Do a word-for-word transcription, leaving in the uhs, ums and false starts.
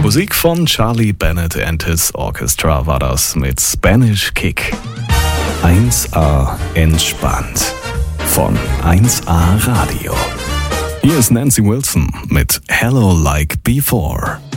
Musik von Charlie Bennett and his Orchestra war das mit Spanish Kick. eins A entspannt von eins A Radio. Hier ist Nancy Wilson mit Hello Like Before.